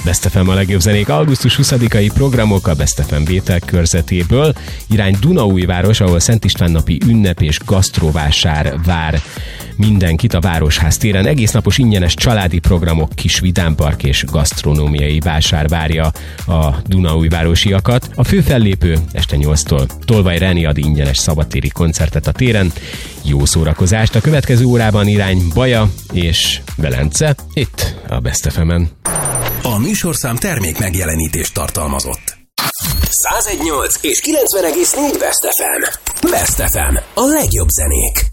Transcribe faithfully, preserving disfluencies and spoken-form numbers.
Best ef em a legjobb zenék augusztus huszadikai programok a Best ef em Bétel körzetéből. Irány Dunaújváros, ahol Szent István napi ünnep és gasztrovásár vár mindenkit a Városház téren. Egész napos ingyenes családi programok, kis vidámpark és gasztronómiai vásár várja a dunaújvárosiakat. A fő fellépő este nyolctól Tolvaj Reni ad ingyenes szabadtéri koncertet a téren. Jó szórakozást! A következő órában irány Baja és Velence, itt a Best ef emen. A műsorszám termék megjelenítést tartalmazott. száz egy egész nyolc és kilencven egész négy Best ef em. Best ef em. A legjobb zenék.